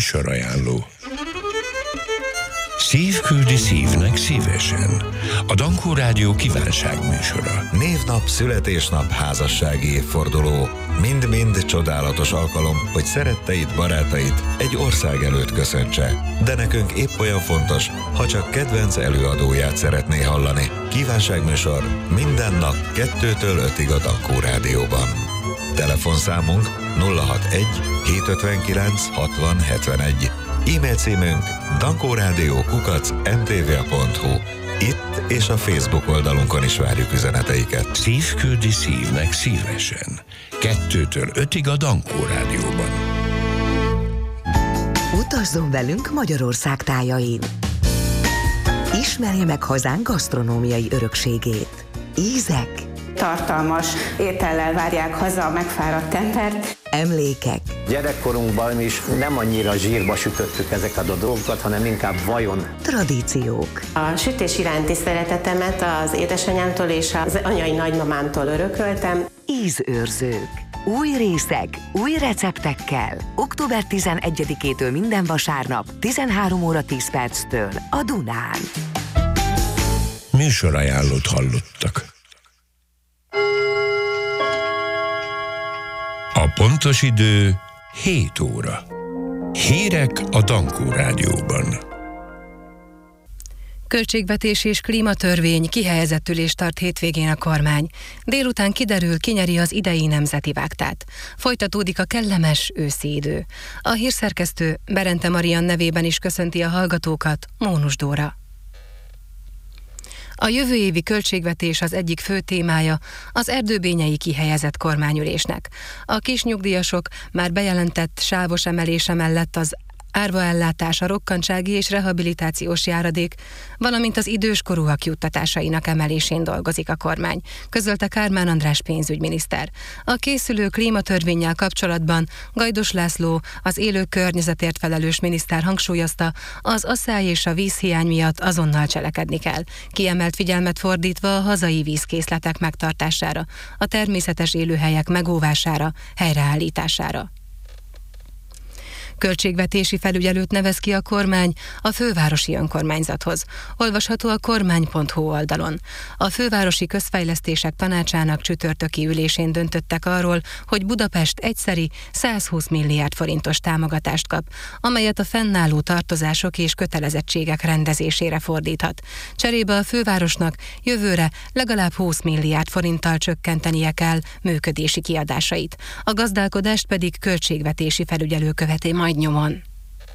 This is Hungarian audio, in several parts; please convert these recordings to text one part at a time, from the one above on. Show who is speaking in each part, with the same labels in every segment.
Speaker 1: Műsorajánló. Szív küldi szívnek szívesen. A Dankó Rádió kívánságműsora.
Speaker 2: Névnap, születésnap, házassági évforduló. Mind-mind csodálatos alkalom, hogy szeretteid, barátait egy ország előtt köszöntse. De nekünk épp olyan fontos, ha csak kedvenc előadóját szeretné hallani. Kívánságműsor minden nap 2-től 5-ig a Dankó Rádióban. Telefonszámunk 061 759 60 71. E-mail címünk dankoradio@mtva.hu. Itt és a Facebook oldalunkon is várjuk üzeneteiket.
Speaker 1: Szív küldi szívnek szívesen. 2-től 5-ig a Dankó Rádióban.
Speaker 3: Utazzon velünk Magyarország tájain. Ismerje meg hazánk gasztronómiai örökségét. Ízek,
Speaker 4: tartalmas étellel várják haza a megfáradt embert.
Speaker 3: emlékek.
Speaker 5: Gyerekkorunkban is nem annyira zsírba sütöttük ezeket a dolgokat, hanem inkább vajon.
Speaker 3: Tradíciók.
Speaker 6: A sütés iránti szeretetemet az édesanyámtól és az anyai nagymamámtól örököltem.
Speaker 3: Ízőrzők. Új részek, új receptekkel. Október 11-től minden vasárnap 13 óra 10 perctől a Dunán.
Speaker 1: Műsorajánlót hallottak. A pontos idő 7 óra. Hírek a Dankó Rádióban.
Speaker 7: Költségvetés és klímatörvény, kihelyezett ülést tart hétvégén a kormány. Délután kiderül, ki nyeri az idei nemzeti vágtát. Folytatódik a kellemes őszi idő. A hírszerkesztő Berente Marian nevében is köszönti a hallgatókat, Mónus Dóra. A jövő évi költségvetés az egyik fő témája az erdőbényei kihelyezett kormányülésnek. A kisnyugdíjasok már bejelentett sávos emelése mellett az árvaellátás, a rokkantsági és rehabilitációs járadék, valamint az időskorúak juttatásainak emelésén dolgozik a kormány, közölte Kármán András pénzügyminiszter. A készülő klímatörvénnyel kapcsolatban Gajdos László, az élő környezetért felelős miniszter hangsúlyozta, az asszály és a vízhiány miatt azonnal cselekedni kell, kiemelt figyelmet fordítva a hazai vízkészletek megtartására, a természetes élőhelyek megóvására, helyreállítására. Költségvetési felügyelőt nevez ki a kormány a fővárosi önkormányzathoz. Olvasható a kormány.hu oldalon. A fővárosi közfejlesztések tanácsának csütörtöki ülésén döntöttek arról, hogy Budapest egyszeri 120 milliárd forintos támogatást kap, amelyet a fennálló tartozások és kötelezettségek rendezésére fordíthat. Cserébe a fővárosnak jövőre legalább 20 milliárd forinttal csökkentenie kell működési kiadásait. A gazdálkodást pedig költségvetési felügyelő követi majd nyomon.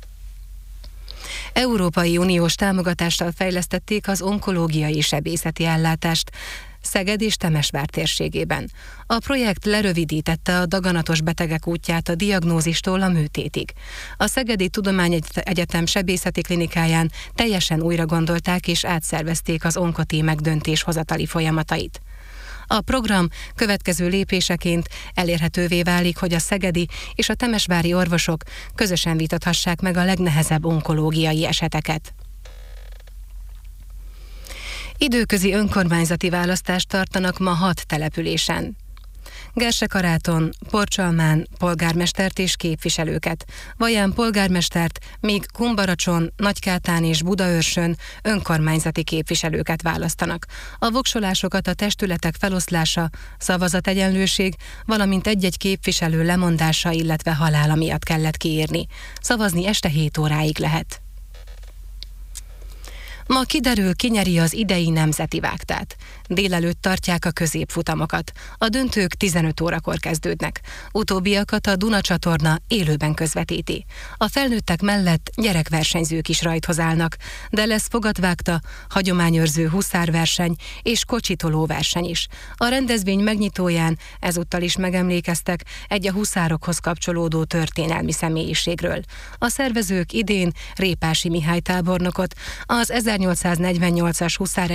Speaker 7: Európai Uniós támogatással fejlesztették az onkológiai sebészeti ellátást Szeged és Temesvár térségében. A projekt lerövidítette a daganatos betegek útját a diagnózistól a műtétig. A Szegedi Tudományegyetem sebészeti klinikáján teljesen újra gondolták és átszervezték az onkotímek döntéshozatali folyamatait. A program következő lépéseként elérhetővé válik, hogy a szegedi és a temesvári orvosok közösen vitathassák meg a legnehezebb onkológiai eseteket. Időközi önkormányzati választást tartanak ma 6 településen. Gersekaráton, Porcsalmán polgármestert és képviselőket, Vaján polgármestert, míg Kumbaracson, Nagykátán és Budaörsön önkormányzati képviselőket választanak. A voksolásokat a testületek feloszlása, szavazategyenlőség, valamint egy-egy képviselő lemondása, illetve halála miatt kellett kiírni. Szavazni este 7 óráig lehet. Ma kiderül, ki nyeri az idei nemzeti vágtát. Délelőtt tartják a középfutamokat. A döntők 15 órakor kezdődnek. Utóbbiakat a Duna csatorna élőben közvetíti. A felnőttek mellett gyerekversenyzők is rajthoz állnak, de lesz fogatvágta, hagyományőrző huszárverseny és kocsitoló verseny is. A rendezvény megnyitóján ezúttal is megemlékeztek egy a huszárokhoz kapcsolódó történelmi személyiségről. A szervezők idén Répási Mihály tábornokot, az 1848-as huszár